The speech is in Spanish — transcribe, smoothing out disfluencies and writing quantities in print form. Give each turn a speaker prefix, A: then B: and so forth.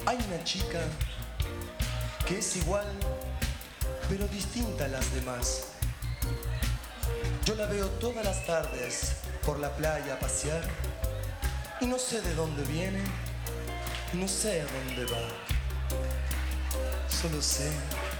A: Hay una chica que es igual, pero distinta a las demás. Yo la veo todas las tardes por la playa a pasear y no sé de dónde viene, no sé a dónde va. Solo sé